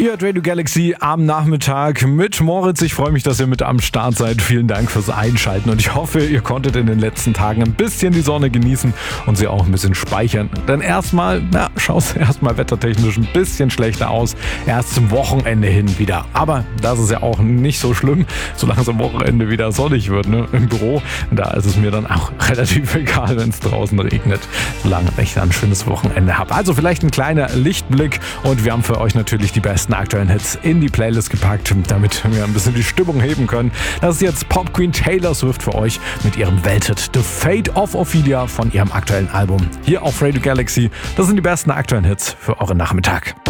Ihr hört Radio Galaxy am Nachmittag mit Moritz. Ich freue mich, dass ihr mit am Start seid. Vielen Dank fürs Einschalten und ich hoffe, ihr konntet in den letzten Tagen ein bisschen die Sonne genießen und sie auch ein bisschen speichern. Denn erstmal, schaut es erstmal wettertechnisch ein bisschen schlechter aus. Erst zum Wochenende hin wieder. Aber das ist ja auch nicht so schlimm, solange es am Wochenende wieder sonnig wird, im Büro. Da ist es mir dann auch relativ egal, wenn es draußen regnet, solange ich dann ein schönes Wochenende habe. Also vielleicht ein kleiner Lichtblick und wir haben für euch natürlich die besten aktuellen Hits in die Playlist gepackt, damit wir ein bisschen die Stimmung heben können. Das ist jetzt Pop Queen Taylor Swift für euch mit ihrem Welthit The Fate of Ophelia von ihrem aktuellen Album. Hier auf Radio Galaxy. Das sind die besten aktuellen Hits für euren Nachmittag.